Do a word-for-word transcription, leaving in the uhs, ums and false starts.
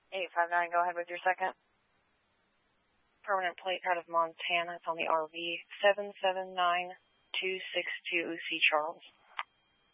eight five nine, go ahead with your second. Permanent plate out of Montana. It's on the R V seven seven nine two six two C Charles.